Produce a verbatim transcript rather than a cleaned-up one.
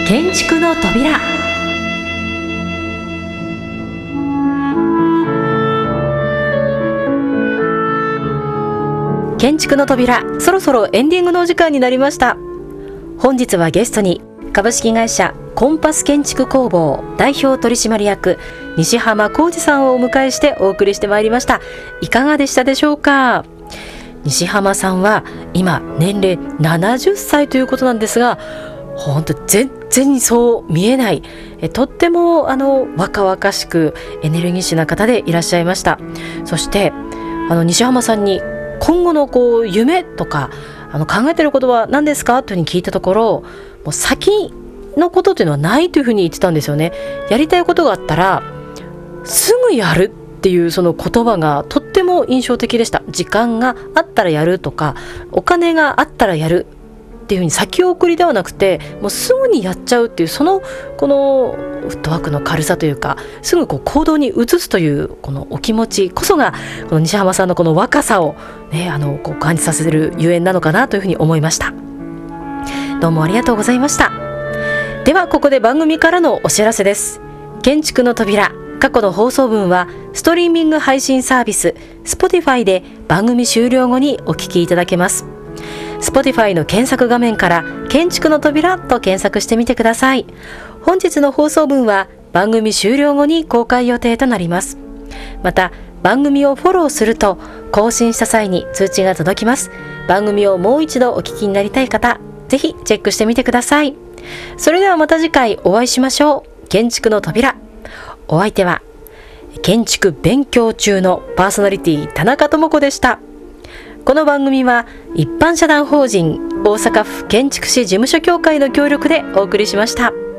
建築の扉。建築の扉、そろそろエンディングのお時間になりました。本日はゲストに株式会社コンパス建築工房代表取締役西浜浩二さんをお迎えしてお送りしてまいりました。いかがでしたでしょうか。西浜さんは今年齢ななじゅっさいということなんですが、本当全然そう見えない、えとってもあの若々しくエネルギッシュな方でいらっしゃいました。そしてあの西浜さんに今後のこう夢とかあの考えていることは何ですかというふうに聞いたところ、もう先のことというのはないというふうに言ってたんですよね。やりたいことがあったらすぐやるっていうその言葉がとっても印象的でした。時間があったらやるとか、お金があったらやるっていうふうに先送りではなくて、もうすぐにやっちゃうっていう、そのこのフットワークの軽さというか、すぐこう行動に移すというこのお気持ちこそが、この西浜さんのこの若さを、ね、あのこう感じさせるゆえんなのかなというふうに思いました。どうもありがとうございました。ではここで番組からのお知らせです。建築の扉、過去の放送分はストリーミング配信サービス Spotify で番組終了後にお聞きいただけます。Spotify の検索画面から建築の扉と検索してみてください。本日の放送分は番組終了後に公開予定となります。また番組をフォローすると更新した際に通知が届きます。番組をもう一度お聞きになりたい方、ぜひチェックしてみてください。それではまた次回お会いしましょう。建築の扉、お相手は建築勉強中のパーソナリティ田中智子でした。この番組は一般社団法人大阪府建築士事務所協会の協力でお送りしました。